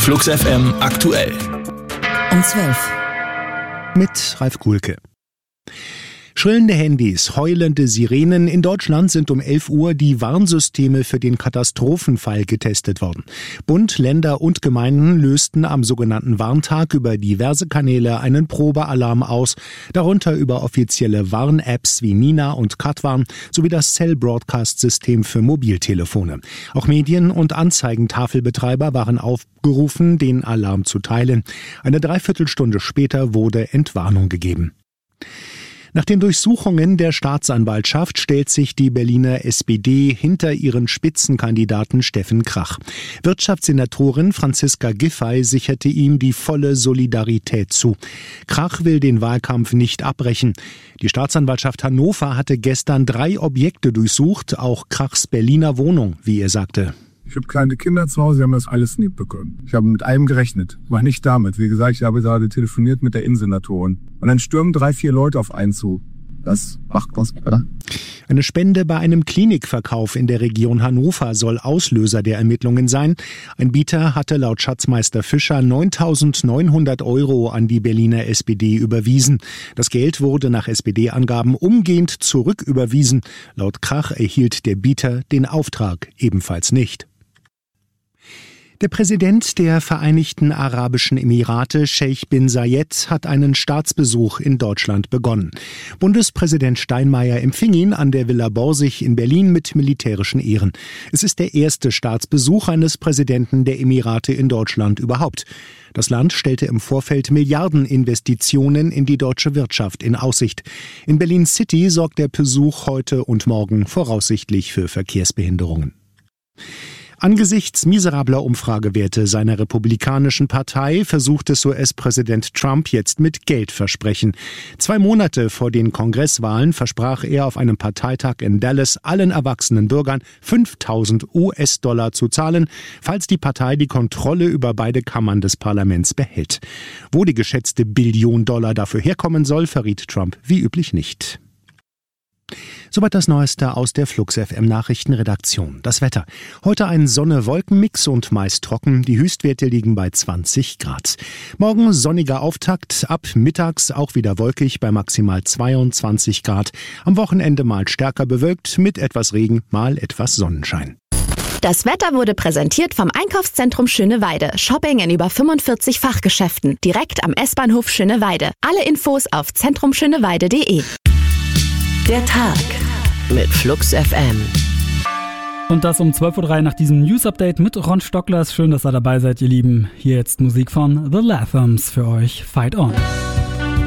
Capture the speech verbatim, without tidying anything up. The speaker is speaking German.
Flux F M aktuell. Um zwölf. Mit Ralf Kuhlke. Schrillende Handys, heulende Sirenen. In Deutschland sind um elf Uhr die Warnsysteme für den Katastrophenfall getestet worden. Bund, Länder und Gemeinden lösten am sogenannten Warntag über diverse Kanäle einen Probealarm aus, darunter über offizielle Warn-Apps wie Nina und Katwarn sowie das Cell-Broadcast-System für Mobiltelefone. Auch Medien- und Anzeigentafelbetreiber waren aufgerufen, den Alarm zu teilen. Eine Dreiviertelstunde später wurde Entwarnung gegeben. Nach den Durchsuchungen der Staatsanwaltschaft stellt sich die Berliner S P D hinter ihren Spitzenkandidaten Steffen Krach. Wirtschaftssenatorin Franziska Giffey sicherte ihm die volle Solidarität zu. Krach will den Wahlkampf nicht abbrechen. Die Staatsanwaltschaft Hannover hatte gestern drei Objekte durchsucht, auch Krachs Berliner Wohnung, wie er sagte. Ich habe kleine Kinder zu Hause, die haben das alles nie bekommen. Ich habe mit einem gerechnet, war nicht damit. Wie gesagt, ich habe gerade telefoniert mit der Innensenatorin. Und dann stürmen drei, vier Leute auf einen zu. Das macht was, oder? Eine Spende bei einem Klinikverkauf in der Region Hannover soll Auslöser der Ermittlungen sein. Ein Bieter hatte laut Schatzmeister Fischer neuntausendneunhundert Euro an die Berliner S P D überwiesen. Das Geld wurde nach S P D-Angaben umgehend zurücküberwiesen. Laut Krach erhielt der Bieter den Auftrag ebenfalls nicht. Der Präsident der Vereinigten Arabischen Emirate, Scheich bin Zayed, hat einen Staatsbesuch in Deutschland begonnen. Bundespräsident Steinmeier empfing ihn an der Villa Borsig in Berlin mit militärischen Ehren. Es ist der erste Staatsbesuch eines Präsidenten der Emirate in Deutschland überhaupt. Das Land stellte im Vorfeld Milliardeninvestitionen in die deutsche Wirtschaft in Aussicht. In Berlin City sorgt der Besuch heute und morgen voraussichtlich für Verkehrsbehinderungen. Angesichts miserabler Umfragewerte seiner republikanischen Partei versucht es U S-Präsident Trump jetzt mit Geldversprechen. Zwei Monate vor den Kongresswahlen versprach er auf einem Parteitag in Dallas allen erwachsenen Bürgern fünftausend U S-Dollar zu zahlen, falls die Partei die Kontrolle über beide Kammern des Parlaments behält. Wo die geschätzte Billion Dollar dafür herkommen soll, verriet Trump wie üblich nicht. Soweit das Neueste aus der Flux F M Nachrichtenredaktion. Das Wetter. Heute ein Sonne-Wolken-Mix und meist trocken. Die Höchstwerte liegen bei zwanzig Grad. Morgen sonniger Auftakt. Ab mittags auch wieder wolkig bei maximal zweiundzwanzig Grad. Am Wochenende mal stärker bewölkt mit etwas Regen, mal etwas Sonnenschein. Das Wetter wurde präsentiert vom Einkaufszentrum Schöneweide. Shopping in über fünfundvierzig Fachgeschäften. Direkt am S-Bahnhof Schöneweide. Alle Infos auf zentrum schöneweide punkt de. Der Tag mit Flux F M. Und das um zwölf Uhr drei nach diesem News-Update mit Ron Stocklers. Schön, dass ihr dabei seid, ihr Lieben. Hier jetzt Musik von The Latham's für euch. Fight On.